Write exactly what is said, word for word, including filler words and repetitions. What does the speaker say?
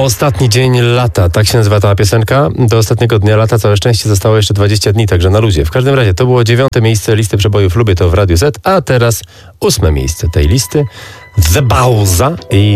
Ostatni dzień lata, tak się nazywa ta piosenka. Do ostatniego dnia lata całe szczęście zostało jeszcze dwadzieścia dni, także na luzie. W każdym razie to było dziewiąte miejsce listy przebojów Lubię to w Radiu Z, a teraz ósme miejsce tej listy. The Bauza i